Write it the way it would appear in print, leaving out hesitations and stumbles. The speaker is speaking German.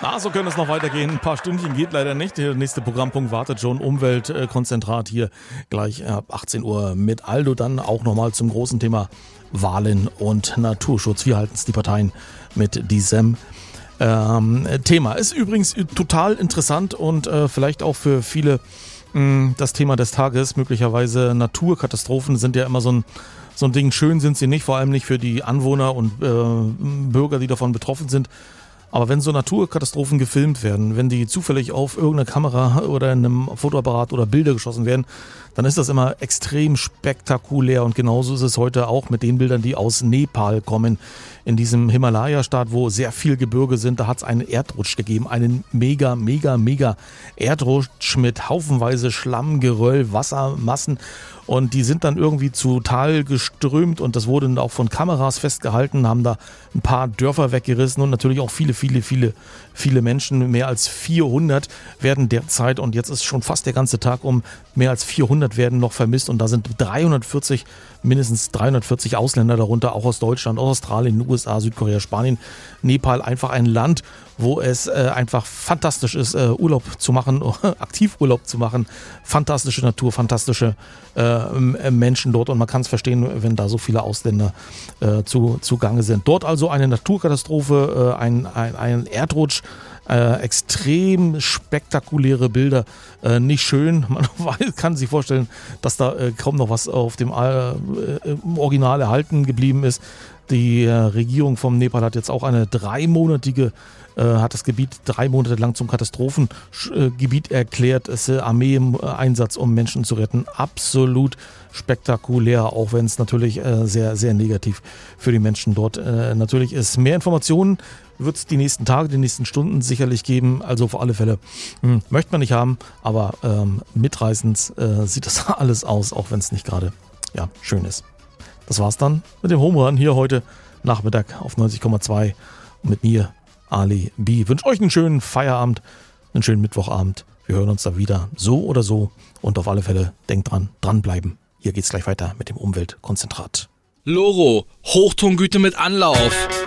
So könnte es noch weitergehen. Ein paar Stündchen geht leider nicht. Der nächste Programmpunkt wartet schon. Umweltkonzentrat hier gleich ab 18 Uhr mit Aldo. Dann auch nochmal zum großen Thema Wahlen und Naturschutz. Wie halten es die Parteien mit diesem Thema? Ist übrigens total interessant und vielleicht auch für viele das Thema des Tages. Möglicherweise Naturkatastrophen sind ja immer so ein Ding. Schön sind sie nicht, vor allem nicht für die Anwohner und Bürger, die davon betroffen sind. Aber wenn so Naturkatastrophen gefilmt werden, wenn die zufällig auf irgendeine Kamera oder in einem Fotoapparat oder Bilder geschossen werden, dann ist das immer extrem spektakulär. Und genauso ist es heute auch mit den Bildern, die aus Nepal kommen. In diesem Himalaya-Staat, wo sehr viel Gebirge sind, da hat es einen Erdrutsch gegeben. Einen mega Erdrutsch mit haufenweise Schlamm, Geröll, Wassermassen. Und die sind dann irgendwie zu Tal geströmt und das wurde dann auch von Kameras festgehalten, haben da ein paar Dörfer weggerissen und natürlich auch viele Menschen, mehr als 400 werden derzeit, und jetzt ist schon fast der ganze Tag um, mehr als 400 werden noch vermisst und da sind mindestens 340 Ausländer darunter, auch aus Deutschland, aus Australien, USA, Südkorea, Spanien, Nepal, einfach ein Land, wo es einfach fantastisch ist, Urlaub zu machen, Aktivurlaub zu machen, fantastische Natur, fantastische Menschen dort und man kann es verstehen, wenn da so viele Ausländer zugange sind. Dort also eine Naturkatastrophe, ein Erdrutsch, extrem spektakuläre Bilder, nicht schön. Man kann sich vorstellen, dass da kaum noch was auf dem Original erhalten geblieben ist. Die Regierung vom Nepal hat jetzt auch hat das Gebiet 3 Monate lang zum Katastrophengebiet erklärt. Es ist Armee im Einsatz, um Menschen zu retten. Absolut spektakulär, auch wenn es natürlich sehr, sehr negativ für die Menschen dort natürlich ist. Mehr Informationen wird es die nächsten Tage, die nächsten Stunden sicherlich geben. Also auf alle Fälle möchte man nicht haben, aber mitreißend sieht das alles aus, auch wenn es nicht gerade schön ist. Das war's dann mit dem Home Run hier heute Nachmittag auf 90,2 mit mir, Ali B. Ich wünsche euch einen schönen Feierabend, einen schönen Mittwochabend. Wir hören uns da wieder, so oder so. Und auf alle Fälle, denkt dranbleiben. Hier geht's gleich weiter mit dem Umweltkonzentrat. Loro, Hochtongüte mit Anlauf.